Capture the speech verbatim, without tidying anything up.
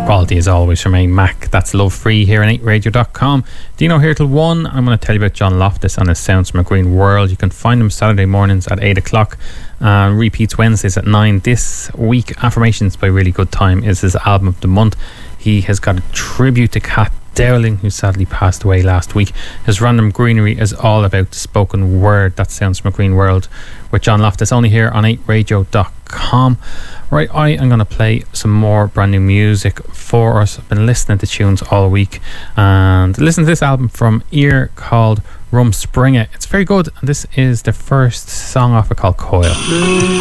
Quality as always from A Mac. That's Love Free here on eight radio dot com. Dino here till one. I'm going to tell you about John Loftus and his Sounds from a Green World. You can find him Saturday mornings at eight o'clock. Uh, repeats Wednesdays at nine. This week, Affirmations by Really Good Time is his album of the month. He has got a tribute to Cat Dowling, who sadly passed away last week. His Random Greenery is all about the spoken word. That Sounds from a Green World with John Loftus, only here on eight radio dot com. Right, I am going to play some more brand new music for us. I've been listening to tunes all week and listen to this album from Ear called Rumspringa. It's very good, and this is the first song off it called Coil.